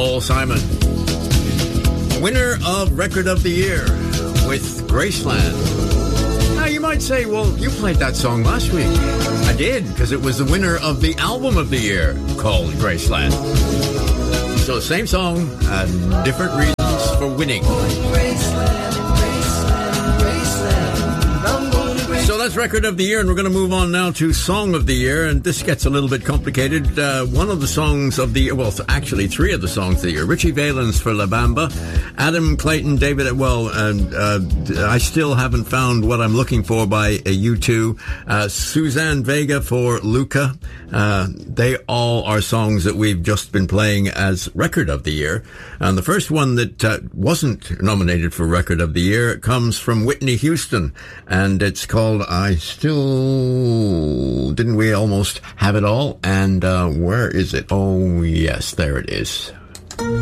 Paul Simon, winner of Record of the Year with Graceland. Now you might say, well, you played that song last week. I did, because it was the winner of the Album of the Year called Graceland. So same song, different reasons for winning. So that's Record of the Year, and we're going to move on now to Song of the Year, and this gets a little bit complicated. One of the songs of the year, well, actually three of the songs of the year. Richie Valens for La Bamba, Adam Clayton, David, and I still haven't found what I'm looking for by U2, Suzanne Vega for Luca. They all are songs that we've just been playing as Record of the Year. And the first one that wasn't nominated for Record of the Year comes from Whitney Houston, and it's called I Still... Didn't we almost have it all? And where is it? Oh, yes, there it is.